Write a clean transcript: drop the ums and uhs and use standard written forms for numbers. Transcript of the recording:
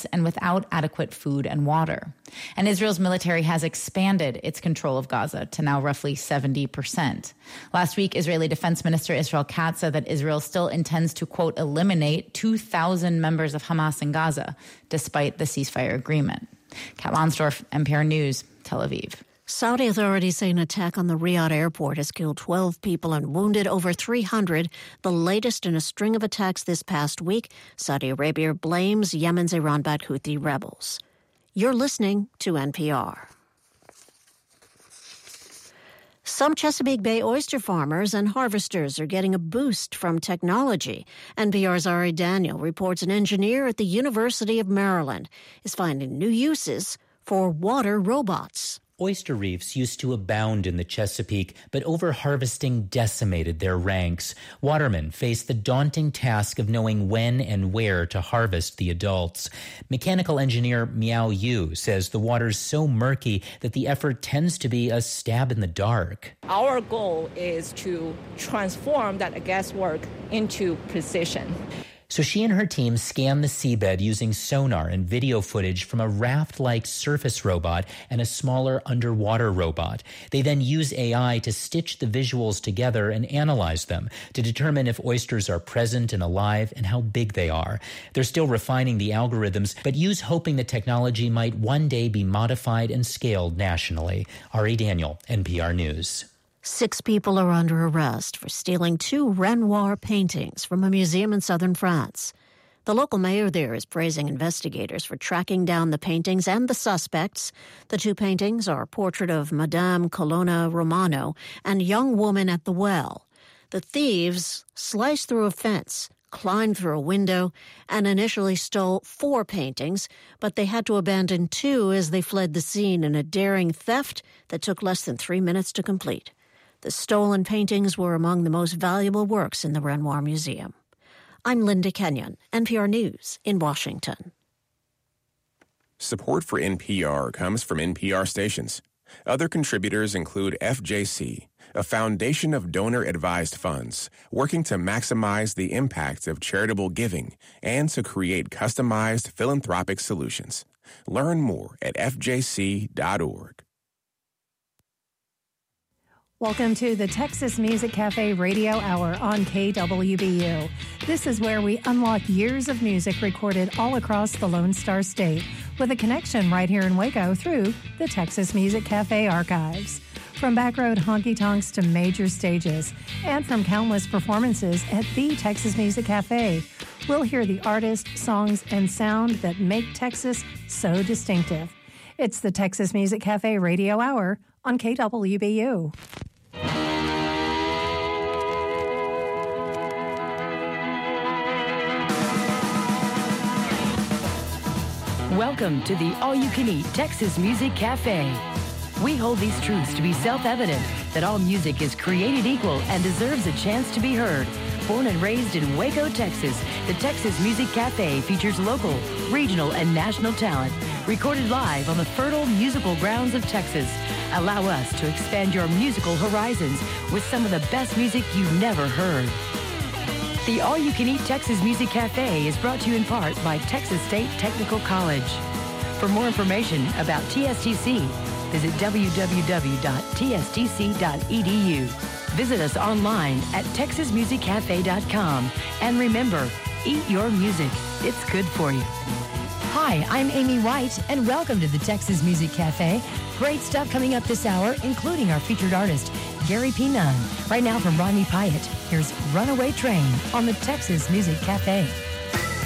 threats and without adequate food and water. And Israel's military has expanded its control of Gaza to now roughly 70%. Last week, Israeli Defense Minister Israel Katz said that Israel still intends to, quote, eliminate 2,000 members of Hamas in Gaza, despite the ceasefire agreement. Kat Lonsdorf, NPR News, Tel Aviv. Saudi authorities say an attack on the Riyadh airport has killed 12 people and wounded over 300, the latest in a string of attacks this past week. Saudi Arabia blames Yemen's Iran-backed Houthi rebels. You're listening to NPR. Some Chesapeake Bay oyster farmers and harvesters are getting a boost from technology. NPR's Ari Daniel reports an engineer at the University of Maryland is finding new uses for water robots. Oyster reefs used to abound in the Chesapeake, but overharvesting decimated their ranks. Watermen faced the daunting task of knowing when and where to harvest the adults. Mechanical engineer Miao Yu says the water's so murky that the effort tends to be a stab in the dark. Our goal is to transform that guesswork into precision. So she and her team scan the seabed using sonar and video footage from a raft-like surface robot and a smaller underwater robot. They then use AI to stitch the visuals together and analyze them to determine if oysters are present and alive and how big they are. They're still refining the algorithms, but Yu's hoping the technology might one day be modified and scaled nationally. Ari Daniel, NPR News. 6 people are under arrest for stealing 2 Renoir paintings from a museum in southern France. The local mayor there is praising investigators for tracking down the paintings and the suspects. The 2 paintings are a portrait of Madame Colonna Romano and Young Woman at the Well. The thieves sliced through a fence, climbed through a window, and initially stole 4 paintings, but they had to abandon 2 as they fled the scene in a daring theft that took less than 3 minutes to complete. The stolen paintings were among the most valuable works in the Renoir Museum. I'm Linda Kenyon, NPR News in Washington. Support for NPR comes from NPR stations. Other contributors include FJC, a foundation of donor-advised funds working to maximize the impact of charitable giving and to create customized philanthropic solutions. Learn more at fjc.org. Welcome to the Texas Music Cafe Radio Hour on KWBU. This is where we unlock years of music recorded all across the Lone Star State with a connection right here in Waco through the Texas Music Cafe archives. From backroad honky-tonks to major stages, and from countless performances at the Texas Music Cafe, we'll hear the artists, songs, and sound that make Texas so distinctive. It's the Texas Music Cafe Radio Hour on KWBU. Welcome to the all-you-can-eat Texas Music Cafe. We hold these truths to be self-evident, that all music is created equal and deserves a chance to be heard. Born and raised in Waco, Texas, the Texas Music Cafe features local, regional, and national talent, recorded live on the fertile musical grounds of Texas. Allow us to expand your musical horizons with some of the best music you've never heard. The All-You-Can-Eat Texas Music Cafe is brought to you in part by Texas State Technical College. For more information about TSTC, visit www.tstc.edu. Visit us online at texasmusiccafe.com. And remember, eat your music. It's good for you. Hi, I'm Amy White, and welcome to the Texas Music Cafe. Great stuff coming up this hour, including our featured artist, Gary P. Nunn. Right now from Rodney Pyatt, here's Runaway Train on the Texas Music Cafe.